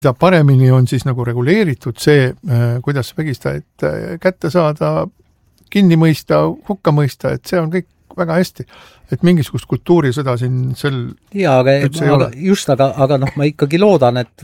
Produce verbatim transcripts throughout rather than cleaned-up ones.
mida paremini on siis nagu reguleeritud see, kuidas vägistajaid kätte saada, kinni mõista, hukka mõista, et see on kõik väga hästi. Et mingisugust kultuurisõda siin sel ja, aga, aga, just, aga, aga noh, ma ikkagi loodan, et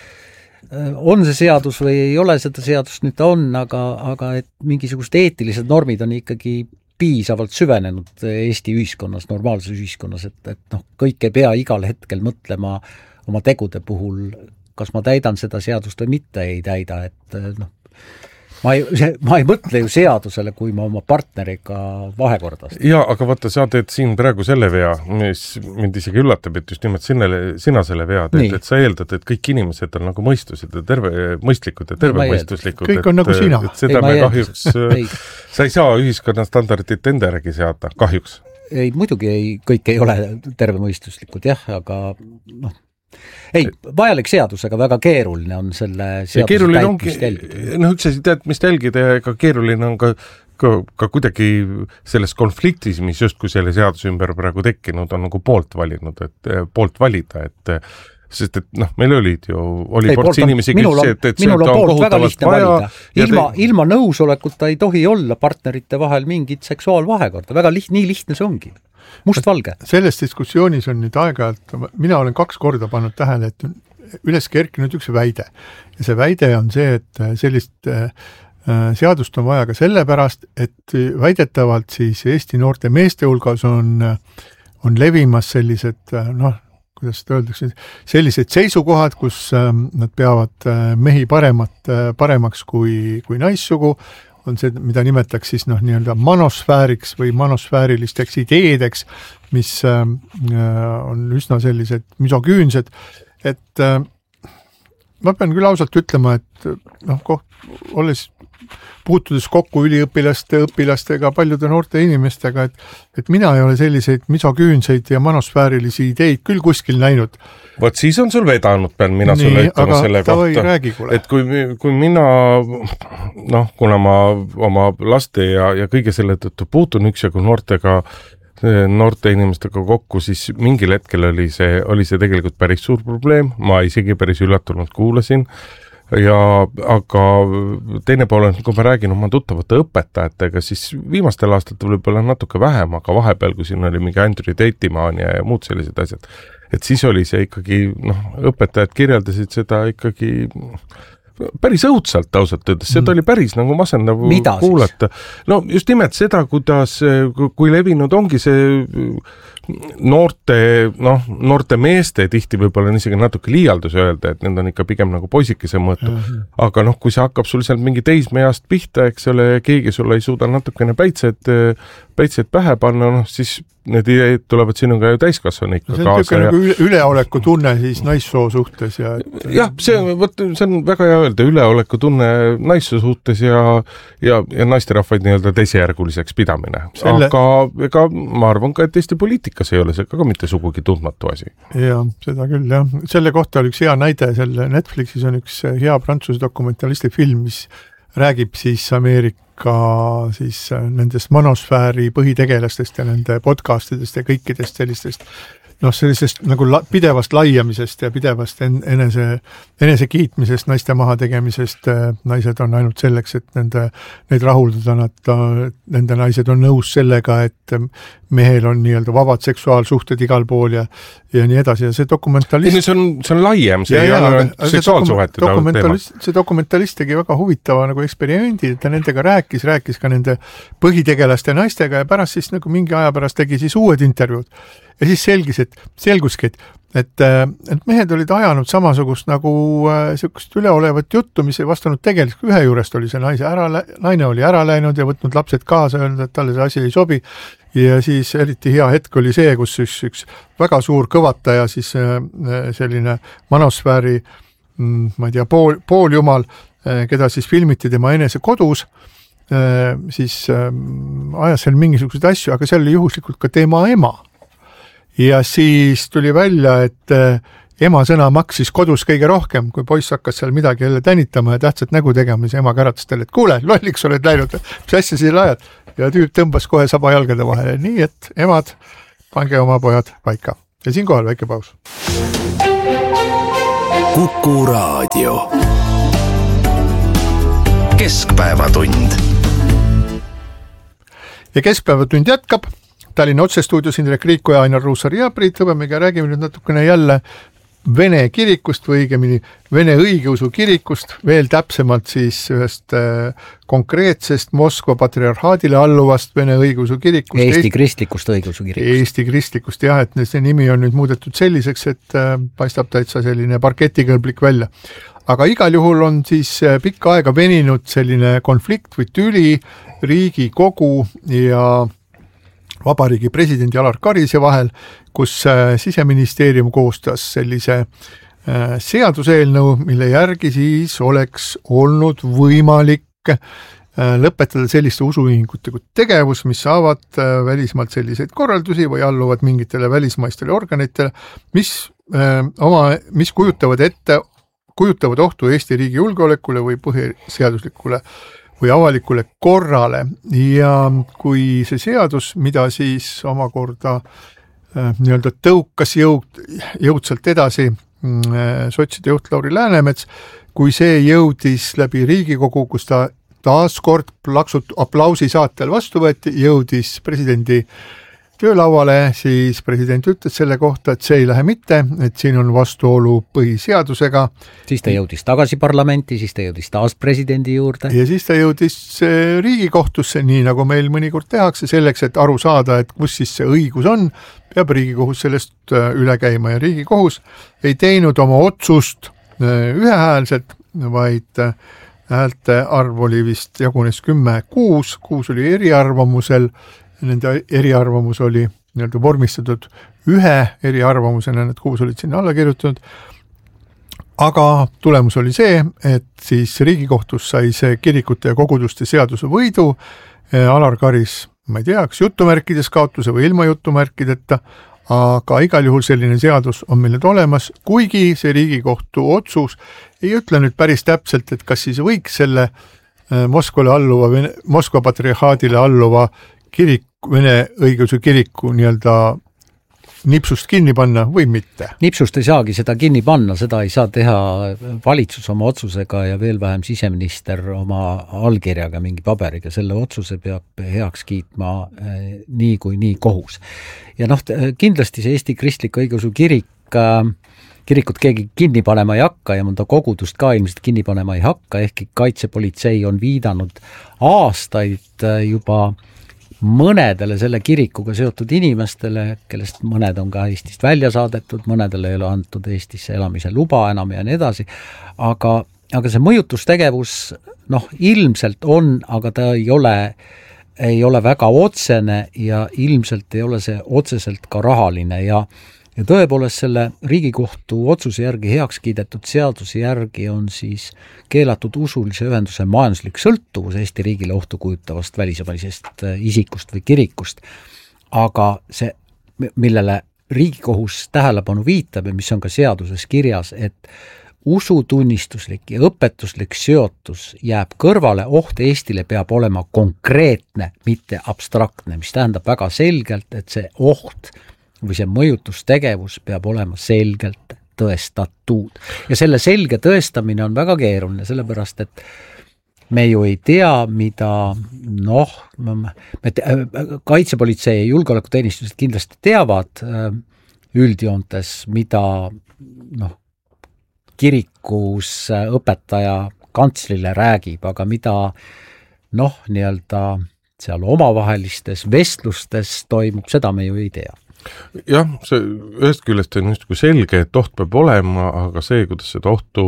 on see seadus või ei ole seda seadust, nüüd ta on, aga, aga et mingisugused eetilised normid on ikkagi piisavalt süvenenud Eesti ühiskonnas, normaalses ühiskonnas, et, et noh, kõik ei pea igal hetkel mõtlema oma tegude puhul, kas ma täidan seda seadust või mitte ei täida, et noh, ma ei, ma ei mõtle ju seadusele, kui ma oma partneriga vahekordas. Jaa, aga vaata, sa teed siin praegu selle vea, mis mind isegi üllatab, et just nimelt sinele, sina selle vea teed, et sa eeldad, et kõik inimesed on nagu mõistused ja terve, mõistlikud ja tervemõistuslikud. Kõik on et, nagu sina. Et seda ei, me kahjuks, ei. Sa ei saa ühiskonna standardit enda järgi seada, kahjuks. Ei, muidugi ei, kõik ei ole tervemõistuslikud, jah, aga noh, ei, vajalik seadus, aga väga keeruline on selle seaduse täitmist jälgida. No üks asi tead, mis jälgida ja ega keeruline on ka, ka, ka kuidagi selles konfliktis, mis just kui selle seaduse ümber praegu tekkinud, on nagu poolt valinud, et poolt valida, et sest et noh, meil olid ju, oli ports inimesi, kes see, et, et minul on poolt väga lihtne valida. Ilma, te... ilma nõusolekuta ei tohi olla partnerite vahel mingit seksuaalvahekorda. Väga liht, nii lihtne see ongi. Mustvalge. Selles diskussioonis on nüüd aeg-ajalt, mina olen kaks korda pannud tähele, et üles kerkinud üks väide. Ja see väide on see, et sellist seadust on vaja ka sellepärast, et väidetavalt siis Eesti noorte meeste hulgas on, on levimas sellised, noh, kuidas seda öeldakse, sellised seisukohad, kus nad peavad mehi paremat, paremaks kui, kui naissugu, on see, mida nimetaks siis noh, nii-öelda manosfääriks või manosfäärilisteks ideedeks, mis äh, on üsna sellised misogüünsed, et äh, ma pean küll ausalt ütlema, et noh, koht, olles puutudes kokku üliõpilaste, õpilastega, paljude noorte inimestega, et, et mina ei ole selliseid misogüünseid ja manosfäärilisi ideid küll kuskil näinud. Vot siis on sul vedanud, pean mina Nii, sulle ütlema selle kohta, räägi, et kui, kui mina, noh, kuna ma oma laste ja, ja kõige selle tõttu puutun üksjagu noortega, noorte inimestega kokku, siis mingil hetkel oli see, oli see tegelikult päris suur probleem, ma isegi päris üllatunud kuulasin, ja aga teine pool on, kui ma räägin oma tuttavate õpetajatega, siis viimastel aastatel võib-olla natuke vähem, aga vahepeal, kui siin oli mingi Andrew Tate-maania ja muud sellised asjad, et siis oli see ikkagi, noh, õpetajad kirjeldasid seda ikkagi päris õudselt ausalt öeldes, seda oli päris nagu masendav Mida kuulata. Siis? No just nimelt seda, kuidas, kui levinud ongi see noorte, noh, noorte meeste tihti võib-olla on isegi natuke liialdus öelda, et need on ikka pigem nagu poisikese mõõtu. Mm-hmm. Aga noh, kui see hakkab sul sealt mingi teismeast pihta, eks ole, keegi sulle ei suuda natukene päitsed, päitsed pähe panna, noh, siis need ideed tulevad sinuga ju täiskasvanu ikka kaasa. See on ja... nagu üleoleku tunne siis naissoo suhtes. Ja, et... jah, see, võt, see on väga hea öelda, üleoleku tunne naissoo suhtes ja, ja, ja naisterahvaid nii-öelda teisejärguliseks pidamine. Selle... Aga ega ma arvan ka, et Eesti poliitikas ei ole see ka mitte sugugi tundmatu asi. Jah, seda küll, jah. Selle kohta oli üks hea näide, selle Netflixis on üks hea prantsuse dokumentalisti film, mis räägib siis Ameerika siis nendest manosfääri põhitegelastest ja nende podcastidest ja kõikidest sellistest noh, sellisest nagu la, pidevast laiamisest ja pidevast en, enese, enese kiitmisest, naiste maha tegemisest. Naised on ainult selleks, et nende, neid rahuldada, nad, nende naised on nõus sellega, et mehel on nii-öelda vabad seksuaalsuhted igal pool ja, ja nii edasi. Ja see dokumentalist... See on, see on laiem, see ja, ei ole seksuaalsuhete dokumentalist, teema. See dokumentalist tegi väga huvitava nagu eksperimendi, et ta nendega rääkis, rääkis ka nende põhitegelaste naistega ja pärast siis nagu mingi aja pärast tegi siis uued intervjuud. Ja siis selgis, et selguski, et, et, et mehed olid ajanud samasugust nagu äh, sellist üleolevat juttu, mis ei vastanud tegelikult. Ühe juurest oli see naise ära, naine oli ära läinud ja võtnud lapsed kaasa, öelnud, et talle see asi ei sobi. Ja siis eriti hea hetk oli see, kus üks, üks väga suur kõvataja, siis äh, selline manosfääri, mm, ma ei tea, pool, pooljumal, äh, keda siis filmiti tema enese kodus, äh, siis äh, ajas seal mingisuguseid asju, aga seal oli juhuslikult ka tema ema. Ja siis tuli välja, et ema sõna maksis kodus kõige rohkem, kui poiss hakkas seal midagi jälle tänitama ja tähtsat nägu tegema, siis ema käratas talle, et kuule, lolliks oled läinud, mis asja siin ajad? Ja tüüp tõmbas kohe saba jalgade vahele, nii et emad, pange oma pojad paika. Ja siinkohal väike paus. Kuku Raadio. Keskpäevatund. Ja Keskpäevatund jätkab. Tallinna otsestuudios Indrek Riiko ja Ainar Ruussaar ja Priit Hõbemega räägime nüüd natukene jälle Vene kirikust või õigemini Vene õigeusu kirikust, veel täpsemalt siis ühest konkreetsest Moskva patriarhaadile alluvast Vene õigeusu kirikust. Eesti, Eesti kristlikust õigeusu kirikust. Eesti kristlikust, jah, et see nimi on nüüd muudetud selliseks, et paistab täitsa selline parketikõlblik välja. Aga igal juhul on siis pikka aega veninud selline konflikt või tüli Riigikogu ja Vabariigi presidendi Alar Karise vahel, kus Siseministeerium koostas sellise seaduseelnõu, mille järgi siis oleks olnud võimalik lõpetada selliste usuühingute tegevus, mis saavad välismaalt selliseid korraldusi või alluvad mingitele välismaistele organitele, mis, oma, mis kujutavad ette, kujutavad ohtu Eesti riigi julgeolekule või põhiseaduslikule või avalikule korrale. Ja kui see seadus, mida siis omakorda äh, nii-öelda tõukas jõud, jõudsalt edasi äh, sotside juht Lauri Läänemets, kui see jõudis läbi Riigikogu, kus ta taaskord plaksut aplausi saatel vastu võeti, jõudis presidendi töölauale, siis president ütles selle kohta, et see ei lähe mitte, et siin on vastuolu põhiseadusega. Siis ta jõudis tagasi parlamenti, siis ta jõudis taas presidendi juurde. Ja siis ta jõudis Riigikohtusse, nii nagu meil mõnikord tehakse, selleks, et aru saada, et kus siis see õigus on, peab Riigikohus sellest üle käima ja Riigikohus ei teinud oma otsust ühehäälselt, vaid häälte arv oli vist jagunes kümme kuus, kuus oli eriarvamusel. Nende eriarvamus oli nii-öelda vormistatud ühe eriarvamusena, need kuus olid sinna alla kirjutatud, aga tulemus oli see, et siis Riigikohtus sai see kirikute ja koguduste seaduse võidu, Alar Karis, ma ei tea, kas jutumärkides kaotuse või ilma jutumärkideta, aga igal juhul selline seadus on meil nüüd olemas, kuigi see Riigikohtu otsus ei ütle nüüd päris täpselt, et kas siis võiks selle Moskvale alluva, Moskva patriarhaadile alluva kirik, Vene õigeusu kiriku nii-öelda nipsust kinni panna või mitte? Nipsust ei saagi seda kinni panna, seda ei saa teha valitsus oma otsusega ja veel vähem siseminister oma allkirjaga mingi paberiga. Selle otsuse peab heaks kiitma nii kui nii kohus. Ja noh, kindlasti see Eesti kristlik õigeusu kirik, kirikut keegi kinni panema ei hakka ja mõnda kogudust ka ilmselt kinni panema ei hakka, ehkki kaitsepolitsei on viidanud aastaid juba mõnedele selle kirikuga seotud inimestele, kellest mõned on ka Eestist välja saadetud, mõnedele ei ole antud Eestisse elamise luba enam ja nii edasi, aga, aga see mõjutustegevus noh, ilmselt on, aga ta ei ole, ei ole väga otsene ja ilmselt ei ole see otseselt ka rahaline ja Ja tõepoolest selle Riigikohtu otsuse järgi heaks kiidetud seaduse järgi on siis keelatud usulise ühenduse majanduslik sõltuvus Eesti riigile ohtu kujutavast välismaisest isikust või kirikust. Aga see, millele Riigikohus tähelepanu viitab ja mis on ka seaduses kirjas, et usutunnistuslik ja õpetuslik seotus jääb kõrvale, oht Eestile peab olema konkreetne, mitte abstraktne, mis tähendab väga selgelt, et see oht või see mõjutustegevus peab olema selgelt tõestatud. Ja selle selge tõestamine on väga keeruline, sellepärast et me ju ei tea, mida noh, me te, kaitsepolitsei ja julgeolekuteenistused kindlasti teavad üldjoontes, mida noh, kirikus õpetaja kantslile räägib, aga mida noh, nii-öelda seal omavahelistes vestlustes toimub, seda me ju ei tea. Jah, see ühest küljest on just kui selge, et oht peab olema, aga see, kuidas seda ohtu,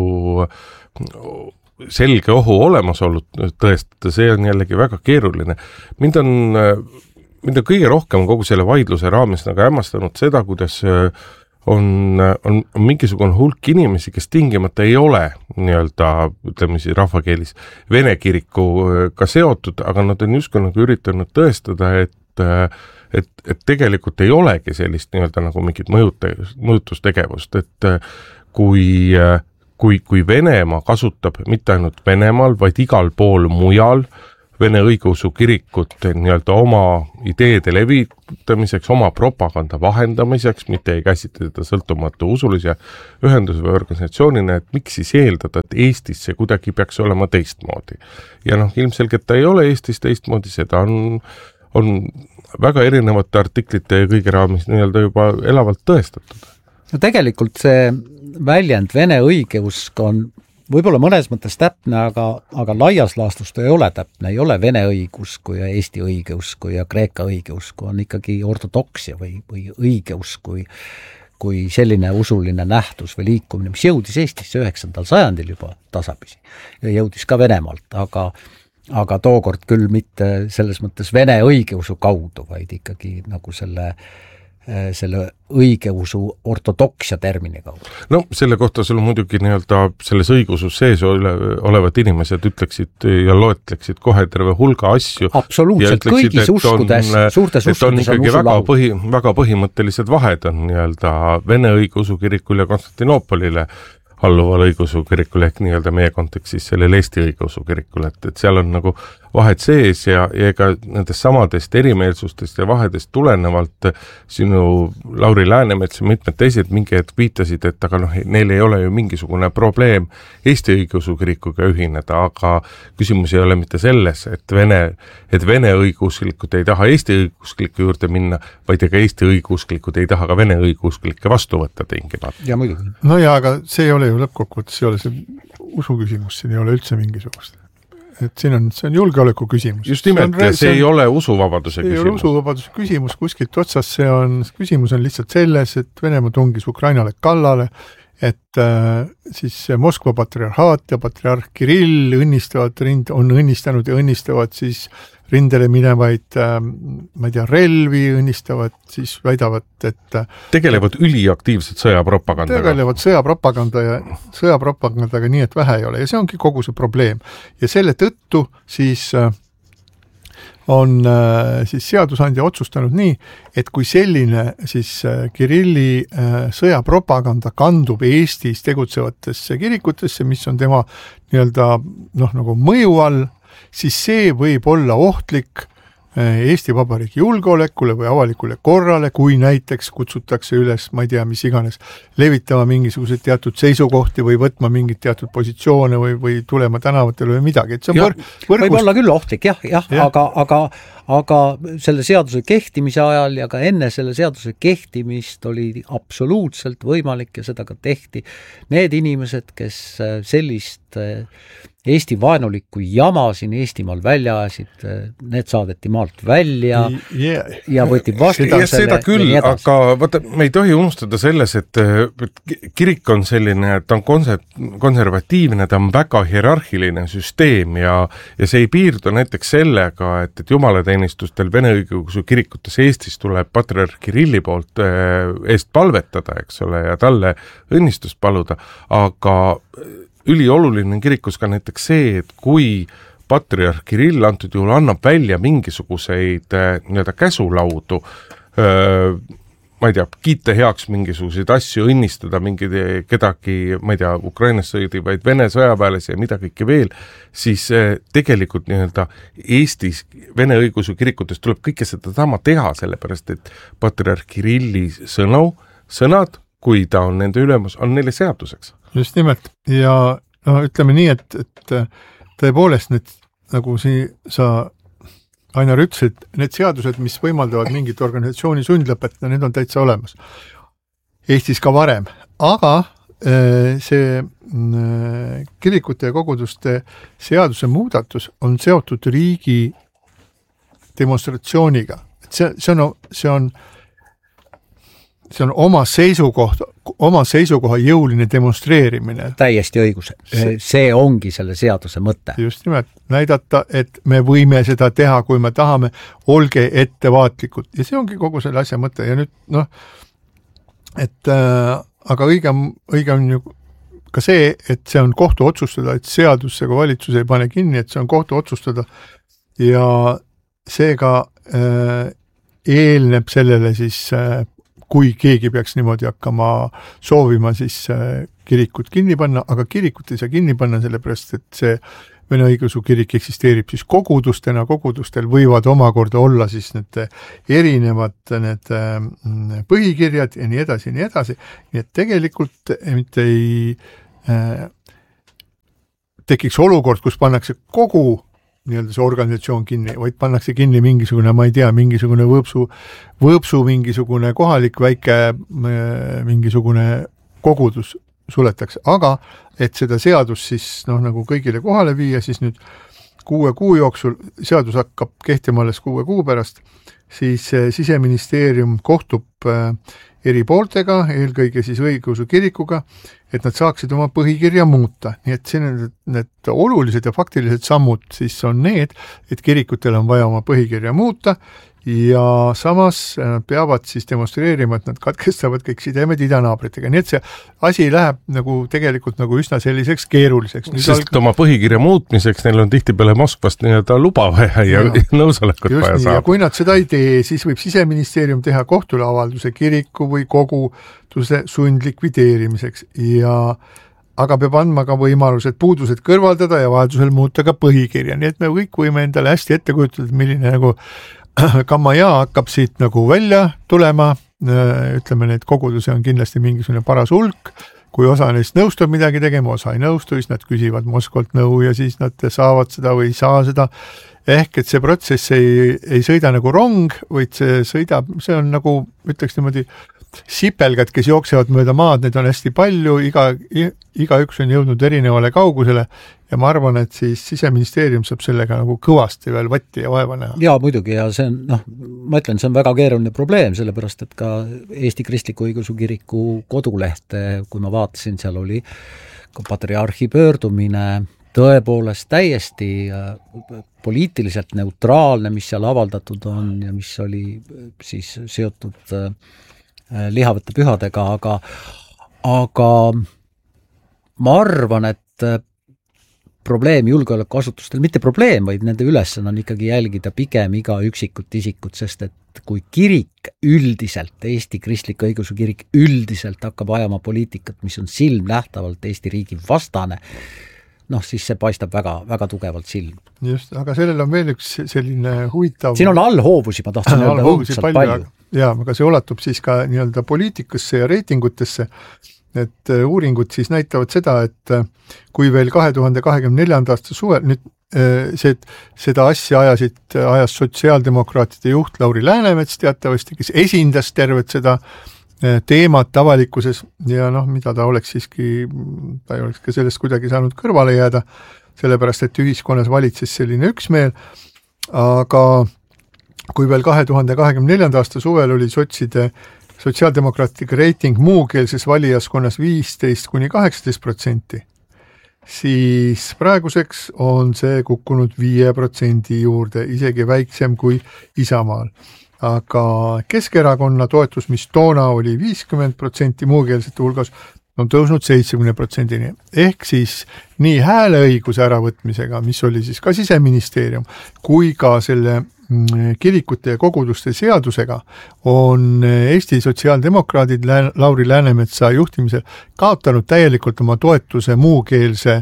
selge ohu olemasolu tõestada, see on jällegi väga keeruline. Mind on, mind on kõige rohkem kogu selle vaidluse raames nagu hämmastanud seda, kuidas on, on, on mingisugune hulk inimesi, kes tingimata ei ole nii-öelda, ütleme siis rahvakeelis, Vene kirikuga seotud, aga nad on justkui nagu üritanud tõestada, et et, et tegelikult ei olegi sellist nii-öelda nagu mingit mõjute, mõjutustegevust, et kui, kui, kui Venemaa kasutab mitte ainult Venemaal, vaid igal pool mujal Vene õigeusu kirikut nii-öelda oma ideede levitamiseks, oma propaganda vahendamiseks, mitte ei käsitleda sõltumatu usulise ühenduse või organisatsioonina, et miks siis eeldada, et Eestis see kuidagi peaks olema teistmoodi. Ja noh, ilmselgelt ta ei ole Eestis teistmoodi, seda on, on väga erinevate artiklite ja kõige raamis nii-öelda juba elavalt tõestatud. No tegelikult see väljend Vene õigeusk on võib-olla mõnes mõttes täpne, aga, aga laias laastus ta ei ole täpne, ei ole Vene õigeusku ja Eesti õigeusku ja Kreeka õigeusku, on ikkagi ortodoksia või, või õigeus kui, kui selline usuline nähtus või liikumine, mis jõudis Eestisse üheksandal sajandil juba tasapisi ja jõudis ka Venemaalt, aga, aga tookord küll mitte selles mõttes Vene õigeusu kaudu, vaid ikkagi nagu selle selle õigeusu ortodoksia termini kaudu. No selle kohta sul muidugi nii-öelda selles õigusus sees ole, olevad inimesed ütleksid ja loetleksid kohe terve hulga asju. Absoluutselt, kõigis uskudes, suurtes uskudes on ikkagi on väga, põhi, väga põhimõttelised vahed on nii-öelda Vene õigeusu kirikul ja Konstantinoopolile alluval õigeusu kirikul ehk nii-öelda meie kontekstis sellel Eesti õigeusu kirikul, et, et seal on nagu vahed sees ja, ja ega nendest samadest erimeelsustest ja vahedest tulenevalt sinu Lauri Läänemets ja mitmed teised mingi hetk viitasid, et aga noh, neil ei ole ju mingisugune probleem Eesti õigeusu kirikuga ühineda, aga küsimus ei ole mitte selles, et Vene, et Vene õigeusklikud ei taha Eesti õigeuskliku juurde minna, vaid ega Eesti õigeusklikud ei taha ka Vene õigeusklikke vastu võtta tingimata. Ja muidugi. No ja, aga see ei ole ju lõppkokkuvõttes, ei ole see usu küsimus, siin ei ole üldse mingisugust. Et siin on, see on julgeoleku küsimus. Just nimelt, ja see ei ole usuvabaduse küsimus. See ei ole usuvabaduse küsimus, kuskilt otsas see on, küsimus on lihtsalt selles, et Venemaa tungis Ukrainale kallale, et äh, siis Moskva patriarhaat ja patriarh Kirill õnnistavad, rind, on õnnistanud ja õnnistavad siis rindele minevaid, äh, ma ei tea, relvi õnnistavad, siis väidavad, et tegelevad üliaktiivselt sõjapropagandaga. Tegelevad sõjapropaganda ja sõjapropagandaga nii, et vähe ei ole ja see ongi kogu see probleem. Ja selle tõttu siis äh, on äh, siis seadusandja otsustanud nii, et kui selline siis äh, Kirilli äh, sõjapropaganda kandub Eestis tegutsevatesse kirikutesse, mis on tema nii-öelda noh, nagu mõju all, siis see võib olla ohtlik Eesti Vabariigi julgeolekule või avalikule korrale, kui näiteks kutsutakse üles, ma ei tea, mis iganes, levitama mingisuguseid teatud seisukohti või võtma mingit teatud positsioone või, või tulema tänavatele või midagi. Et see on ja, võr, võrgust... võib olla küll ohtlik, jah, jah, ja. aga, aga, aga selle seaduse kehtimise ajal ja ka enne selle seaduse kehtimist oli absoluutselt võimalik ja seda ka tehti. Need inimesed, kes sellist Eesti vaenulikku jama siin Eestimaal välja ajasid, need saadeti maalt välja yeah. ja võeti vastu seda, seda küll, aga vaata, me ei tohi unustada selles, et kirik on selline, ta on konser- konservatiivne, ta on väga hierarhiline süsteem ja, ja see ei piirdu näiteks sellega, et, et jumalateenistustel Vene õigeusu kirikutes Eestis tuleb patriarh Kirilli poolt eest palvetada, eks ole, ja talle õnnistust paluda, aga ülioluline kirikus ka näiteks see, et kui patriarh Kirill antud juhul annab välja mingisuguseid nii-öelda käsulaudu, öö, ma ei tea, kiita heaks mingisuguseid asju, õnnistada mingi kedagi, ma ei tea, Ukrainas sõidivaid Vene sõjaväelasi ja mida kõike veel, siis tegelikult nii-öelda Eestis Vene õigeusu kirikutes tuleb kõike seda sama teha, sellepärast et patriarh Kirilli sõnu, sõnad, kui ta on nende ülemus, on neile seaduseks. Just nimelt. Ja no, ütleme nii, et, et tõepoolest need, nagu si, sa Ainar ütlesid, need seadused, mis võimaldavad mingit organisatsiooni sundlõpetada, need on täitsa olemas. Eestis ka varem. Aga see kirikute ja koguduste seaduse muudatus on seotud riigi demonstratsiooniga. Et see, see on, see on see on oma seisukoht, oma seisukoha jõuline demonstreerimine. Täiesti õigus. See, see ongi selle seaduse mõte. Just nimelt, näidata, et me võime seda teha, kui me tahame, olge ettevaatlikud. Ja see ongi kogu selle asja mõte. Ja nüüd, noh, et äh, aga õige, õige on ju ka see, et see on kohtu otsustada, et seadusega valitsus ei pane kinni, et see on kohtu otsustada. Ja seega äh, eelneb sellele siis äh, kui keegi peaks niimoodi hakkama soovima siis kirikut kinni panna, aga kirikut ei saa kinni panna sellepärast, et see Vene õigeusu kirik eksisteerib siis kogudustena, kogudustel võivad omakorda olla siis need erinevad need põhikirjad ja nii edasi ja nii edasi, nii et tegelikult mitte ei äh, tekiks olukord, kus pannakse kogu nii-öelda see organisatsioon kinni, vaid pannakse kinni mingisugune, ma ei tea, mingisugune võõpsu, võõpsu mingisugune kohalik väike mingisugune kogudus suletakse, aga et seda seadus siis noh, nagu kõigile kohale viia, siis nüüd kuue kuu jooksul, seadus hakkab kehtima alles kuue kuu pärast, siis Siseministeerium kohtub eri pooltega, eelkõige siis õigeusu kirikuga, et nad saaksid oma põhikirja muuta. Nii et siin need, need olulised ja faktilised sammud siis on need, et kirikutel on vaja oma põhikirja muuta ja samas nad peavad siis demonstreerima, et nad katkestavad kõik sidemed idanaabritega. Nii et see asi läheb nagu tegelikult nagu üsna selliseks keeruliseks. Nüüd Sest alg... oma põhikirja muutmiseks neil on tihtipeale Moskvast nii-öelda luba vaja ja, ja nõusolekut vaja saab. Ja kui nad seda ei tee, siis võib Siseministeerium teha kohtule avalduse kiriku või koguduse sundlikvideerimiseks ja aga peab andma ka võimalused puudused kõrvaldada ja vajadusel muuta ka põhikirja. Nii et me kõik võime endale hästi ette kujutada, milline nagu Kammaja hakkab siit nagu välja tulema, ütleme, need kogudusi on kindlasti mingisugune paras hulk, kui osa neist nõustub midagi tegema, osa ei nõustu, siis nad küsivad Moskvalt nõu ja siis nad saavad seda või ei saa seda. Ehk et see protsess ei, ei sõida nagu rong, vaid see sõidab, see on nagu, ütleks niimoodi, sipelgad, kes jooksevad mööda maad, neid on hästi palju, iga, iga üks on jõudnud erinevale kaugusele ja ma arvan, et siis Siseministeerium saab sellega nagu kõvasti veel vatti ja vaeva näha. Jaa, muidugi, ja see on, noh, ma ütlen, see on väga keeruline probleem, sellepärast, et ka Eesti Kristliku Õigeusu Kiriku kodulehte, kui ma vaatasin, seal oli ka patriarhi pöördumine, tõepoolest täiesti poliitiliselt neutraalne, mis seal avaldatud on ja mis oli siis seotud lihavate pühadega, aga, aga ma arvan, et probleem julgeolekuasutustel, mitte probleem, vaid nende ülesanne on ikkagi jälgida pigem iga üksikut isikut, sest et kui kirik üldiselt, Eesti Kristlik Õigeusu Kirik üldiselt hakkab ajama poliitikat, mis on silmnähtavalt Eesti riigi vastane, noh, siis see paistab väga, väga tugevalt silm. Just, aga sellel on veel üks selline huvitav... Siin on allhoovusi, ma tahtsin öelda õudselt palju. palju. Jaa, aga see ulatub siis ka nii-öelda poliitikasse ja reitingutesse, et uuringud siis näitavad seda, et kui veel kahe tuhande kahekümne neljanda aasta suvel, nüüd see, seda asja ajasid, ajas sotsiaaldemokraatide juht Lauri Läänemets teatavasti, kes esindas tervet seda teemat avalikkuses ja noh, mida ta oleks siiski, ta ei oleks ka sellest kuidagi saanud kõrvale jääda, sellepärast, et ühiskonnas valitses selline üksmeel, aga kui veel kahe tuhande kahekümne neljanda aasta suvel oli sotside sotsiaaldemokraatide reiting muukeelses valijaskonnas viisteist kuni kaheksateist protsenti, siis praeguseks on see kukkunud viie protsendi juurde, isegi väiksem kui Isamaal. Aga Keskerakonna toetus, mis toona oli viiskümmend protsenti muukeelsete hulgas, on tõusnud seitsekümmend protsendini. Ehk siis nii hääleõiguse äravõtmisega, mis oli siis ka Siseministeerium, kui ka selle kirikute ja koguduste seadusega on Eesti sotsiaaldemokraadid Lauri Läänemetsa juhtimisel kaotanud täielikult oma toetuse muukeelse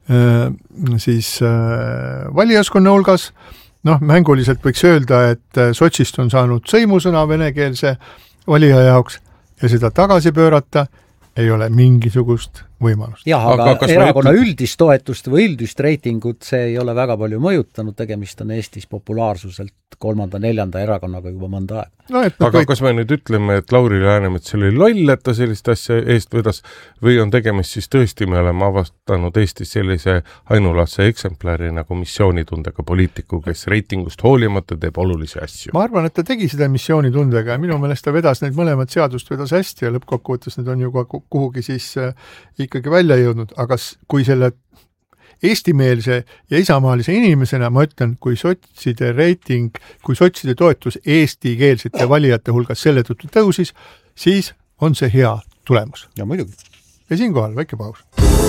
siis valijaskonna hulgas. Noh, mänguliselt võiks öelda, et sotsist on saanud sõimusõna venekeelse valija jaoks ja seda tagasi pöörata ei ole mingisugust võimalust. Jah, aga, aga erakonna ütled... üldist toetust või üldist reitingut see ei ole väga palju mõjutanud, tegemist on Eestis populaarsuselt kolmanda, neljanda erakonnaga juba mõnda aega. No, aga kõik... kas me nüüd ütleme, et Lauri Läänemets oli loll, et ta sellist asja eest vedas või on tegemist siis tõesti, me oleme avastanud Eestis sellise ainulaadse eksemplari nagu missioonitundega poliitiku, kes reitingust hoolimata teeb olulisi asju? Ma arvan, et ta tegi seda missioonitundega ja minu meelest ta vedas neid mõlemad seadust vedas hästi ja lõppkokkuvõttes need on ju kuhugi siis ikkagi välja jõudnud, aga kui selle eestimeelse ja isamaalise inimesena ma ütlen, kui sotside reiting, kui sotside toetus eestikeelsete valijate hulgas selle tõttu tõusis, siis on see hea tulemus. Ja muidugi. Ja siinkohal väike paus.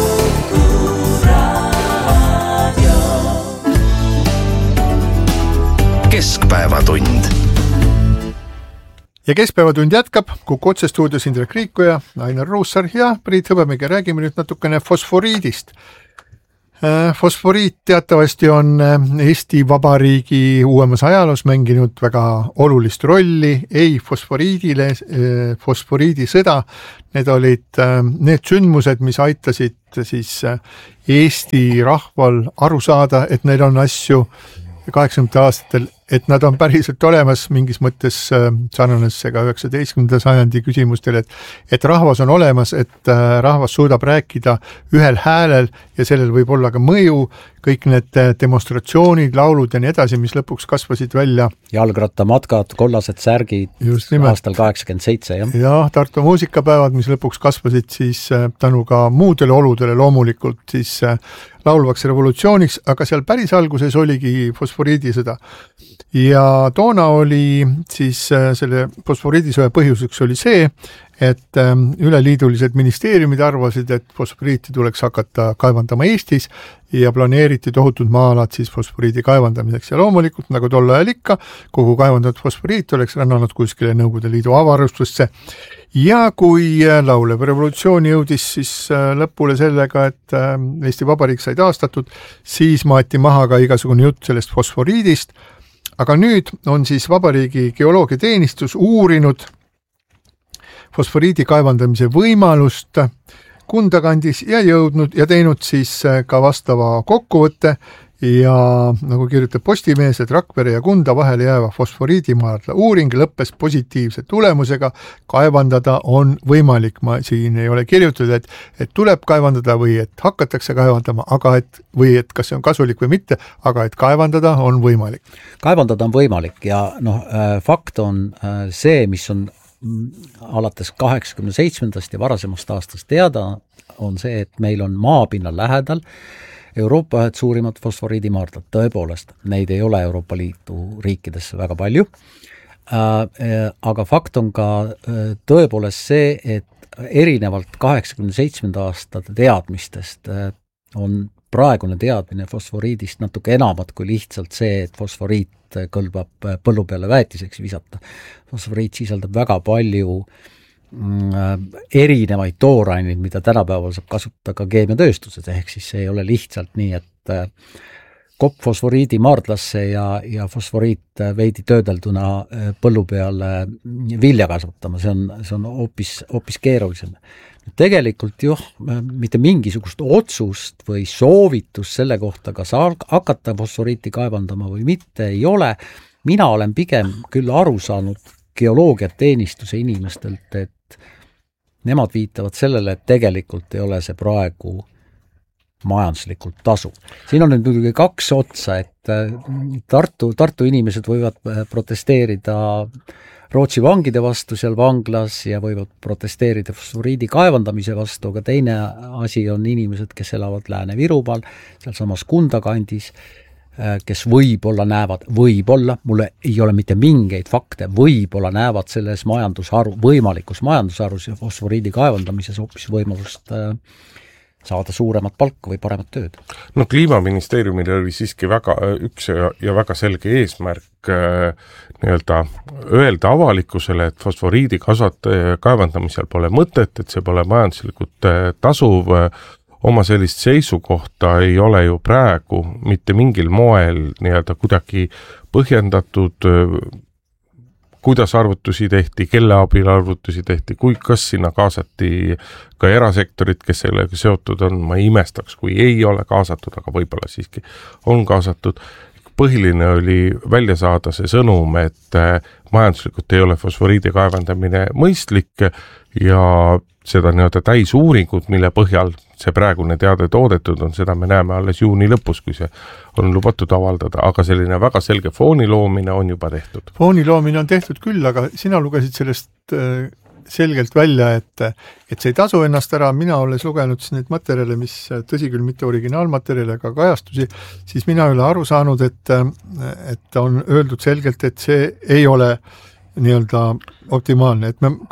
Keskpäevatund. Ja keskpäevatund jätkab, Kuku otsestuudios Indrek Riikoja, Ainar Ruussaar ja Priit Hõbemägi. Räägime nüüd natukene fosforiidist. Fosforiit teatavasti on Eesti Vabariigi uuemas ajaloos mänginud väga olulist rolli, ei fosforiidile, fosforiidisõda, need olid need sündmused, mis aitasid siis Eesti rahval aru saada, et neil on asju kaheksakümnendatel aastatel, et nad on päriselt olemas, mingis mõttes sarnanes see ka üheksateistkümnenda sajandi küsimustele, et, et rahvas on olemas, et rahvas suudab rääkida ühel häälel ja sellel võib olla ka mõju, kõik need demonstratsioonid, laulud ja nii edasi, mis lõpuks kasvasid välja. Jalgrattamatkad, kollased särgid aastal kaheksakümmend seitse, jah? Jah, Tartu muusikapäevad, mis lõpuks kasvasid siis tänu ka muudele oludele loomulikult siis laulvaks revolutsiooniks, aga seal päris alguses oligi fosforiidisõda. Ja toona oli siis selle fosforiidisõja põhjuseks oli see, et üleliidulised ministeeriumid arvasid, et fosforiiti tuleks hakata kaevandama Eestis ja planeeriti tohutud maa-alad siis fosforiidi kaevandamiseks ja loomulikult, nagu tol ajal ikka, kogu kaevandatud fosforiit oleks rännanud kuskile Nõukogude Liidu avarustesse. Ja kui laulev revolutsioon jõudis siis lõpule sellega, et Eesti Vabariik sai taastatud, siis maati maha ka igasugune jutt sellest fosforiidist, aga nüüd on siis Vabariigi geoloogiateenistus uurinud fosforiidi kaevandamise võimalust Kunda kandis ja jõudnud ja teinud siis ka vastava kokkuvõtte ja nagu kirjutab Postimees, et Rakvere ja Kunda vahele jääva fosforiidimaardla uuring lõppes positiivse tulemusega, kaevandada on võimalik. Ma siin ei ole kirjutatud, et, et tuleb kaevandada või et hakatakse kaevandama, aga et, või et kas see on kasulik või mitte, aga et kaevandada on võimalik. Kaevandada on võimalik ja noh, fakt on see, mis on alates kaheksakümne seitsmendast ja varasemast aastast teada, on see, et meil on maapinnal lähedal Euroopa ühed suurimad fosforiidimaardlad, tõepoolest, neid ei ole Euroopa Liidu riikidesse väga palju, aga fakt on ka tõepoolest see, et erinevalt kaheksakümne seitsmenda aastate teadmistest on praegune teadmine fosforiidist natuke enamat kui lihtsalt see, et fosforiit kõlbab põllu peale väetiseks visata. Fosforiit sisaldab väga palju erinevaid tooraineid, mida tänapäeval saab kasutada ka keemiatööstuses, ehk siis see ei ole lihtsalt nii, et kopp fosforiidi maardlasse ja, ja fosforiit veidi töödelduna põllu peale vilja kasvatama, see on, see on hoopis, hoopis keerulisem. Tegelikult juh, mitte mingisugust otsust või soovitust selle kohta, kas hakata fosforiiti kaevandama või mitte ei ole. Mina olen pigem küll aru saanud geoloogiateenistuse inimestelt, et nemad viitavad sellele, et tegelikult ei ole see praegu majanduslikult tasu. Siin on nüüd muidugi kaks otsa, et Tartu, Tartu inimesed võivad protesteerida Rootsi vangide vastu seal vanglas ja võivad protesteerida fosforiidi kaevandamise vastu, aga teine asi on inimesed, kes elavad Lääne-Virumaal, seal samas Kunda kandis, kes võib-olla näevad, võib-olla, mulle ei ole mitte mingeid fakte, võib-olla näevad selles majandusharu, võimalikus majandusharus ja fosforiidi kaevandamises hoopis võimalust saada suuremat palka või paremat tööd. No Kliimaministeeriumil oli siiski väga üks ja, ja väga selge eesmärk äh, nii-öelda öelda avalikkusele, et fosforiidi kasvat- kaevandamisel pole mõtet, et see pole majanduslikult äh, tasuv. Oma sellist seisukohta ei ole ju praegu mitte mingil moel nii-öelda kuidagi põhjendatud, kuidas arvutusi tehti, kelle abil arvutusi tehti, kui kas sinna kaasati ka erasektorit, kes sellega seotud on, ma ei imestaks, kui ei ole kaasatud, aga võib-olla siiski on kaasatud. Põhiline oli välja saada see sõnum, et majanduslikult ei ole fosforiidi kaevandamine mõistlik ja seda nii-öelda täisuuringut, mille põhjal see praegune teade toodetud on, seda me näeme alles juuni lõpus, kui see on lubatud avaldada, aga selline väga selge fooni loomine on juba tehtud. Fooni loomine on tehtud küll, aga sina lugesid sellest selgelt välja, et, et see ei tasu ennast ära, mina olles lugenud neid materjale, mis tõsi küll mitte originaalmaterjale, aga kajastusi, siis mina ei ole aru saanud, et, et on öeldud selgelt, et see ei ole nii-öelda optimaalne, et me, kui me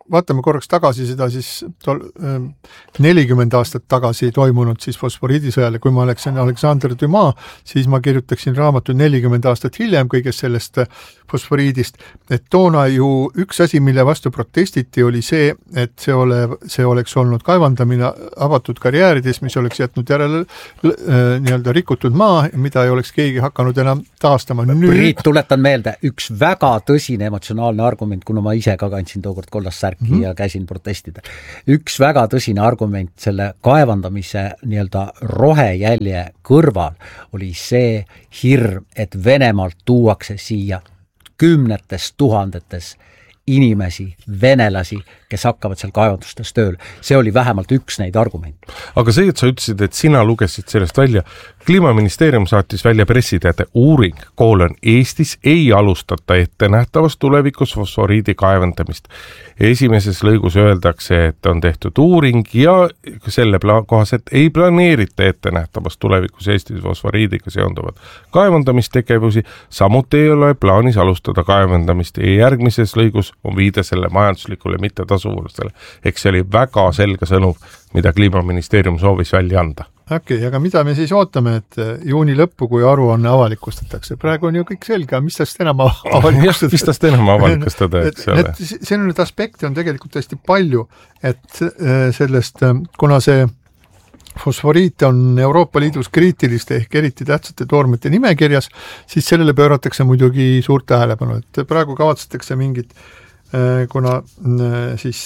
vaatame korraks tagasi seda siis tol, nelikümmend aastat tagasi toimunud siis fosforiidisõjale, kui ma oleksin Alexander Dumas, siis ma kirjutaksin raamatu nelikümmend aastat hiljem kõigest sellest fosforiidist, et toona ju üks asi, mille vastu protestiti, oli see, et see, ole, see oleks olnud kaevandamine avatud karjäärides, mis oleks jätnud järele nii-öelda rikutud maa, mida ei oleks keegi hakanud enam taastama. Priit, tuletan meelde, üks väga tõsine emotsionaalne argument, kuna ma ise ka kandsin tookord kollast särki mm-hmm. ja käisin protestida. Üks väga tõsine argument selle kaevandamise nii-öelda rohejälje kõrval oli see hirm, et Venemaalt tuuakse siia kümnetes tuhandetes inimesi, venelasi, kes hakkavad seal kaevandustes tööl. See oli vähemalt üks neid argumente. Aga see, et sa ütlesid, et sina lugesid sellest välja, Kliimaministeerium saatis välja pressiteade uuring, koolon Eestis ei alustata ette nähtavast tulevikus fosforiidi kaevandamist. Esimeses lõigus öeldakse, et on tehtud uuring ja selle pla- kohaselt ei planeerita ette nähtavast tulevikus Eestis fosforiidiga seonduvad kaevandamistegevusi, samuti ei ole plaanis alustada kaevandamist ja järgmises lõigus on viide selle majanduslikule mittetasuvusele. Eks see oli väga selge sõnum, mida Kliimaministeerium soovis välja anda. Okei, okay, aga mida me siis ootame, et juuni lõppu, kui aruanne avalikustatakse? Praegu on ju kõik selge, mis tast enam avalikustada? Mis tast enam avalikustada, eks ole? See on nüüd aspekti on tegelikult hästi palju, et sellest, kuna see fosforiit on Euroopa Liidus kriitiliste ehk eriti tähtsate toormete nimekirjas, siis sellele pööratakse muidugi suurt tähelepanu, et praegu kavatsetakse mingit, kuna siis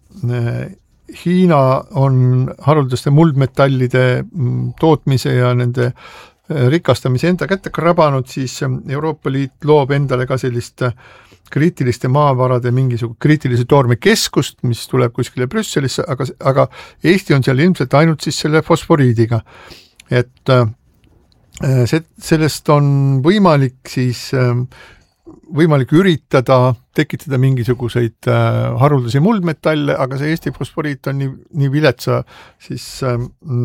Hiina on haruldaste muldmetallide tootmise ja nende rikastamise enda kätte krabanud, siis Euroopa Liit loob endale ka sellist kriitiliste maavarade mingisugune kriitilise toorme keskust, mis tuleb kuskile Brüsselisse, aga, aga Eesti on seal ilmselt ainult siis selle fosforiidiga. Et see, sellest on võimalik siis võimalik üritada tekitada mingisuguseid äh, haruldasi muldmetalle, aga see Eesti fosforiit on nii, nii viletsa siis äh,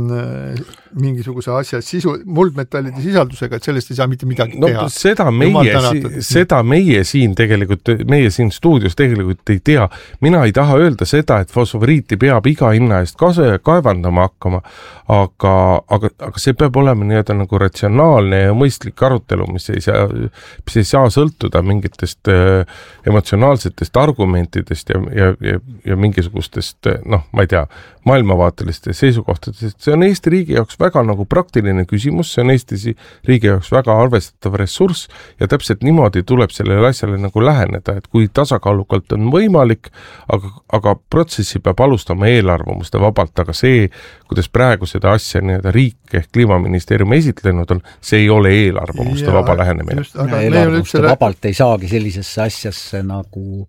mingisuguse asja sisu, muldmetallide sisaldusega, et sellest ei saa mitte midagi no, teha. Seda meie, si- seda meie siin tegelikult, meie siin stuudios tegelikult ei tea. Mina ei taha öelda seda, et fosforiiti peab iga hinna eest kaevandama hakkama, aga, aga, aga see peab olema nii-öelda nagu ratsionaalne ja mõistlik arutelu, mis ei saa, mis ei saa sõltuda mingitest äh, emotsionaalsetest argumentidest ja, ja, ja, ja mingisugustest, noh, ma ei tea, maailmavaatelistest seisukohtadest. See on Eesti riigi jaoks väga nagu praktiline küsimus, see on Eesti riigi jaoks väga arvestatav ressurss ja täpselt niimoodi tuleb sellele asjale nagu läheneda, et kui tasakaalukalt on võimalik, aga, aga protsessi peab alustama eelarvamuste vabalt, aga see, kuidas praegu seda asja nii-öelda riik ehk Kliimaministeerium esitlenud on, see ei ole eelarvamuste ja, vaba lähenemine. Eelarvamuste üldse... vabalt ei saagi sellisesse asjasse nagu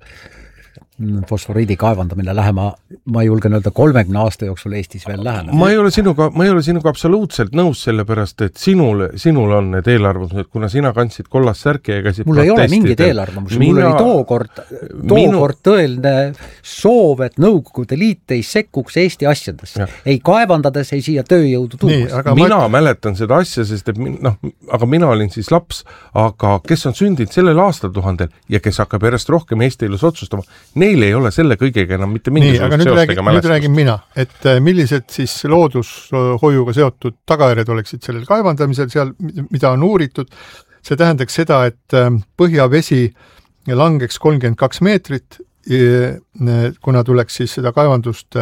fosforiidi kaevandamine lähema, ma julgen öelda, kolmekümne aasta jooksul Eestis veel lähene. Ma ei ole sinuga, ma ei ole sinuga absoluutselt nõus sellepärast, et sinul, sinul on need eelarvamused, kuna sina kandsid kollast särki ja käisid mul ei ole mingid eelarvamused, mul oli tookord, tookord minu... tõeline soov, et Nõukogude Liit ei sekkuks Eesti asjadesse. Ja. Ei kaevandades, ei siia tööjõudu tuumas. Mina ma... mäletan seda asja, sest et noh, aga mina olin siis laps, aga kes on sündinud sellel aastatuhandel ja kes hakkab järjest rohkem Eesti elus otsustama, neil ei ole selle kõigega enam mitte mingisugust seostega mälestust. Nüüd räägin mina, et millised siis loodushoiuga seotud tagajärjed oleksid sellel kaevandamisel seal, mida on uuritud. See tähendaks seda, et põhjavesi langeks kolmkümmend kaks meetrit, kuna tuleks siis seda kaevandust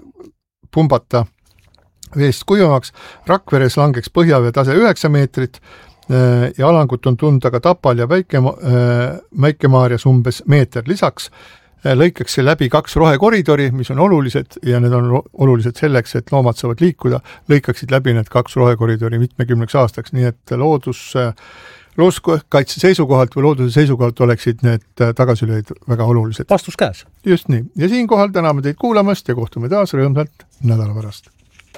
pumbata veest kuivamaks. Rakveres langeks põhjavee tase üheksa meetrit ja alangut on tunda ka Tapal ja Väike-Maarjas umbes meeter. Lisaks lõikaks see läbi kaks rohekoridori, mis on olulised ja need on olulised selleks, et loomad saavad liikuda, lõikaksid läbi need kaks rohekoridori mitmekümneks aastaks, nii et loodus, looduskaitse seisukohalt või looduse seisukohalt oleksid need tagasilööd väga olulised. Vastus käes. Just nii. Ja siinkohal täname teid kuulamast ja kohtume taas rõõmsalt nädala pärast.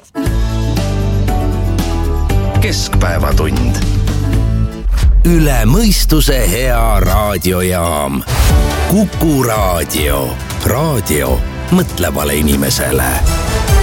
Keskpäevatund. Üle mõistuse hea raadiojaam. Kuku raadio. Raadio mõtlevale inimesele.